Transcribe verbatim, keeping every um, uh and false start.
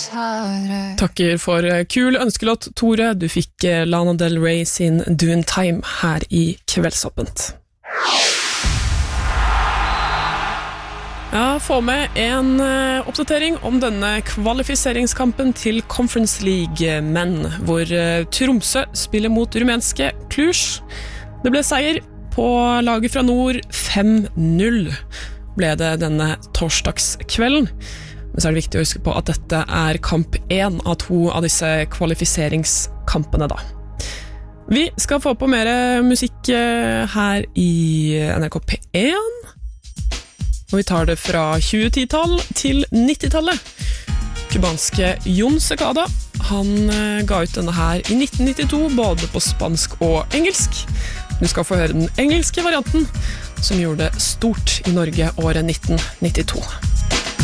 Takker for kul ønskelåt, Tore. Du fikk Lana Del Rey sin Doing Time her i Kveldsåpent. Ja, få med en oppdatering om denne kvalifiseringskampen til Conference League menn, hvor Tromsø spiller mot rumenske Cluj. Det ble seier på laget fra nord, fem null ble det denne torsdagskvelden. Men så er det viktig å huske på at dette er kamp én av to av disse kvalifiseringskampene da. Vi skal få på mer musikk her i N R K P én, og vi tar det fra tjue-titall til nittitallet. Kubanske Jon Secada, han ga ut denne her i nitten nittito, både på spansk og engelsk. Du skal få høre den engelske varianten, som gjorde det stort i Norge året nitten nittito.